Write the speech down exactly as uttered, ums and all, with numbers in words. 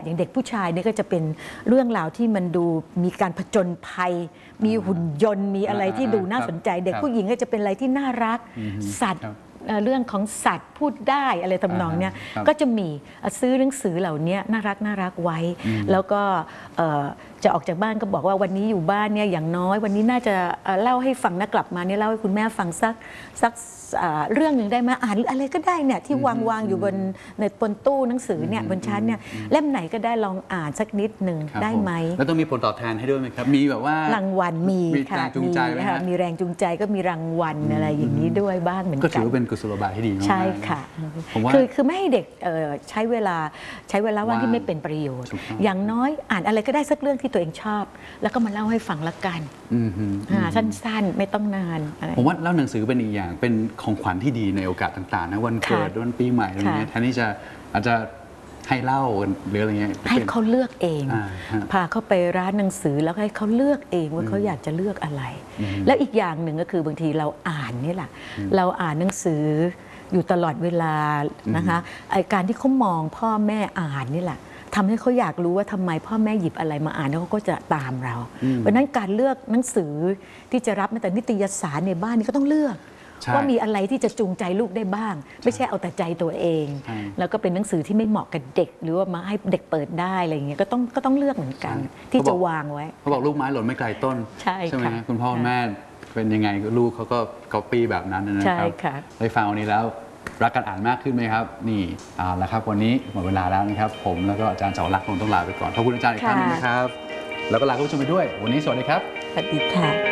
อย่างเด็กผู้ชายเนี่ยก็จะเป็นเรื่องราวที่มันดูมีการผจญภัยมีหุ่นยนต์มีอะไรที่ดูน่าสนใจเด็กผู้หญิงก็จะเป็นอะไรที่น่ารักสัตว์เรื่องของสัตว์พูดได้อะไรทำนองเนี้ยก็จะมีซื้อหนังสือเหล่านี้น่ารักน่ารักไว้แล้วก็จะออกจากบ้านก็บอกว่าวันนี้อยู่บ้านเนี่ยอย่างน้อยวันนี้น่าจะเล่าให้ฟังนะกลับมาเนี่ยเล่าให้คุณแม่ฟังสักสักเรื่องหนึ่งได้ไหมอ่านอะไรก็ได้เนี่ยที่วางวางอยู่บนในบนตู้หนังสือเนี่ยบนชั้นเนี่ยเล่มไหนก็ได้ลองอ่านสักนิดหนึ่งได้ไหมแล้วต้องมีผลตอบแทนให้ด้วยไหมครับมีแบบว่ารางวัลมีค่ะมีค่ะมีแรงจูงใจก็มีรางวัลอะไรอย่างนี้ด้วยบ้างเหมือนกันก็ถือว่าเป็นกุศโลบายที่ดีมากใช่ค่ะคือคือไม่ให้เด็กใช้เวลาใช้เวลาว่างที่ไม่เป็นประโยชน์อย่างน้อยอ่านอะไรก็ได้สักเรื่องที่ตัวเองชอบแล้วก็มาเล่าให้ฟังละกันสั้นๆไม่ต้องนานผมว่าเล่าหนังสือเป็นอีกอย่างเป็นของขวัญที่ดีในโอกาสต่างๆนะวันเกิดวันปีใหม่อะไรเงี้ยแทนที่จะอาจจะให้เล่าหรืออะไรเงี้ยให้เขาเลือกเองพาเขาไปร้านหนังสือแล้วให้เขาเลือกเองว่าเขาอยากจะเลือกอะไรแล้วอีกอย่างหนึ่งก็คือบางทีเราอ่านนี่แหละเราอ่านหนังสืออยู่ตลอดเวลานะคะไอการที่เขามองพ่อแม่อ่านนี่แหละทำให้เขาอยากรู้ว่าทำไมพ่อแม่หยิบอะไรมาอ่านแล้วเขาก็จะตามเราเพราะนั้นการเลือกหนังสือที่จะรับแต่นิตยสารในบ้านนี่ก็ต้องเลือกว่ามีอะไรที่จะจูงใจลูกได้บ้างไม่ใช่เอาแต่ใจตัวเองแล้วก็เป็นหนังสือที่ไม่เหมาะกับเด็กหรือว่ามาให้เด็กเปิดได้อะไรอย่างเงี้ยก็ต้องก็ต้องเลือกเหมือนกันที่จะวางไว้เขาบอกลูกไม้หล่นไม่ไกลต้นใช่ไหมคุณพ่อแม่เป็นยังไงลูกเขาก็ก๊อปปี้แบบนั้นนะครับได้ฟังวันนี้แล้วรักการอ่านมากขึ้นไหมครับนี่เอาละครับวันนี้หมดเวลาแล้วนะครับผมแล้วก็อาจารย์เสาหลักคงต้องลาไปก่อนขอบคุณอาจารย์อีกครั้งนึงนะครับแล้วก็ลาคุณผู้ชมไปด้วยวันนี้สวัสดีครับสวัสดีค่ะ